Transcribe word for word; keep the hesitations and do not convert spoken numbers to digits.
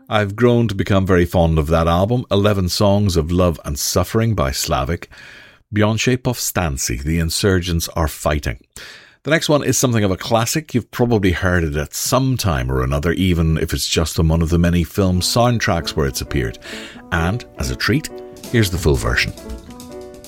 I've grown to become very fond of that album, eleven Songs of Love and Suffering by Slavic. Beyonce Povstanci, The Insurgents Are Fighting. The next one is something of a classic. You've probably heard it at some time or another, even if it's just on one of the many film soundtracks where it's appeared. And, as a treat, here's the full version.